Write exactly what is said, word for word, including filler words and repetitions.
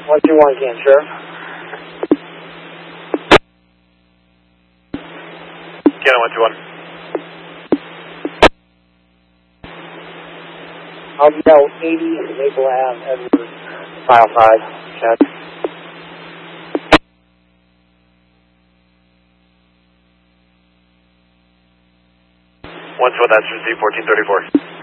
one two one again, Sheriff. Cannon one two one. I'll be out eighty Maple Ave, Edward, file five. Check. One two one, that's C fourteen thirty-four.